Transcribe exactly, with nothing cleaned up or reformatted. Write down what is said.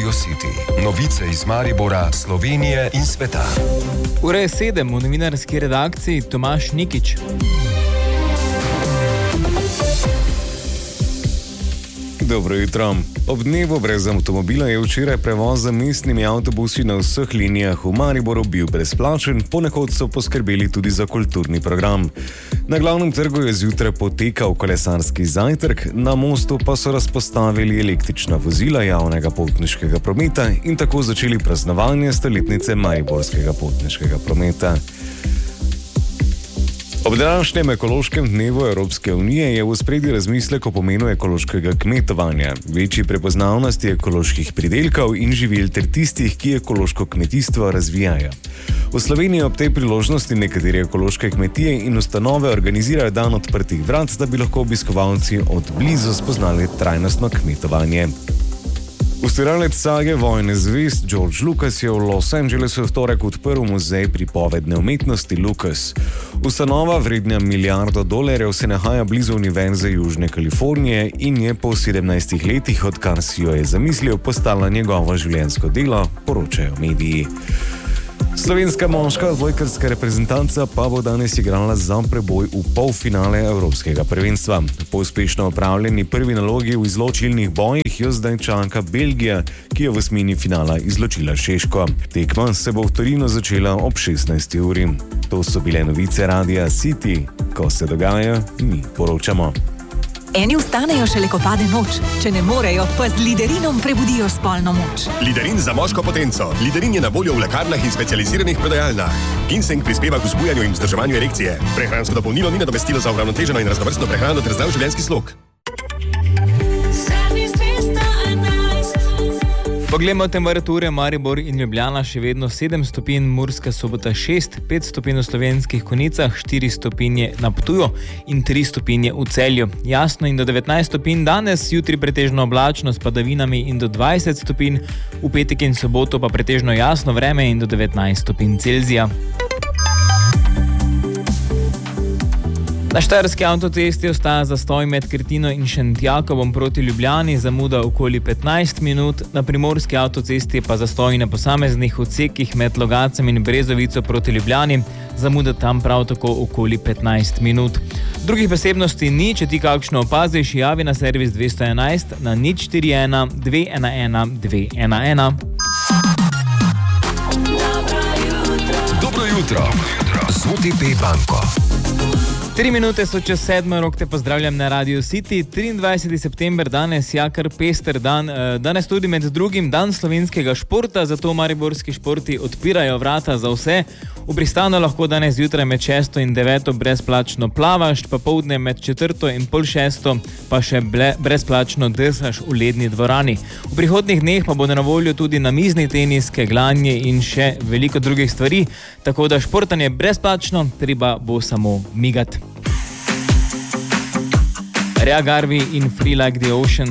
Radio City. Novice iz Maribora, Slovenije in sveta. Ura je sedem, v novinarski redakciji Tomaž Nikič. Dobro jutro. Ob dnevu brez avtomobila je včeraj prevoz z mestnimi avtobusi na vseh linijah v Mariboru bil brezplačen, ponekod so poskrbeli tudi za kulturni program. Na glavnem trgu je zjutraj potekal kolesarski zajtrk, na mostu pa so razpostavili električna vozila javnega potniškega prometa in tako začeli praznovanje stoletnice mariborskega potniškega prometa. Ob današnjem ekološkem dnevu Evropske unije je v ospredju razmislek o pomenu ekološkega kmetovanja, večji prepoznavnosti ekoloških pridelkov in živil ter tistih, ki ekološko kmetijstvo razvijajo. V Sloveniji ob tej priložnosti nekatere ekološke kmetije in ustanove organizirajo dan odprtih vrat, da bi lahko obiskovalci od blizu spoznali trajnostno kmetovanje. Ustvarjalec sage Vojne zvezd George Lucas je v Los Angelesu v torek odprl muzej pripovedne umetnosti Lucas. Ustanova, vredna milijardo dolarjev, se nahaja blizu Univerze Južne Kalifornije in je po sedemnajstih letih, odkar si jo je zamislil, postala njegovo življenjsko delo, poročajo mediji. Slovenska moška odbojkarska reprezentanca pa bo danes igrala za preboj v polfinale Evropskega prvenstva. Po uspešno opravljeni prvi nalogi v izločilnih bojih jo zdaj čaka Belgija, ki je v osmini finala izločila Češko. Tekma se bo v Torinu začela ob šestnajsti uri. To so bile novice Radia City. Ko se dogaja, mi poročamo. Eni vstanejo šele, ko pade noč. Če ne morejo, pa z Liderinom prebudijo spolno moč. Liderin za moško potenco. Liderin je na voljo v lekarnah in specializiranih prodajalnah. Ginseng prispeva k vzbujanju in vzdrževanju erekcije. Prehransko dopolnilo ni nadomestilo za uravnoteženo in raznovrstno prehrano ter zdrav življenjski slog. Poglejmo temperature. Maribor in Ljubljana še vedno sedem stopinj, Murska Sobota šest, pet stopinj v Slovenskih Konjicah, štiri stopinje na Ptuju in tri stopinje v Celju. Jasno in do devetnajst stopinj danes, jutri pretežno oblačno s padavinami in do dvajset stopinj, v petek in soboto pa pretežno jasno vreme in do devetnajst stopinj Celzija. Na štajerski avtocesti ostaja zastoj med Krtino in Šentjakobom proti Ljubljani, zamuda okoli petnajst minut, na primorski avtocesti pa zastoj na posameznih odsekih med Logacem in Brezovico proti Ljubljani, zamuda tam prav tako okoli petnajst minut. Drugih posebnosti ni, če ti kakšno opaziš, javi na servis dvesto enajst na nič štiri ena dve ena ena dve ena ena. Dobro jutro, z O T P banko. Tri minute so čez sedmo, rok te pozdravljam na Radio City. triindvajseti september, danes je kar pester dan. Danes tudi med drugim dan slovenskega športa, zato mariborski športi odpirajo vrata za vse. V Pristanu lahko danes zjutraj med šesto in deveto brezplačno plavaš, popoldne med četrto in pol šesto pa še ble, brezplačno drsaš v ledni dvorani. V prihodnjih dneh pa bodo na voljo tudi namizni tenis, keglanje in še veliko drugih stvari, tako da športanje brezplačno, treba bo samo migati. Rea Garvey in Free Like the Ocean.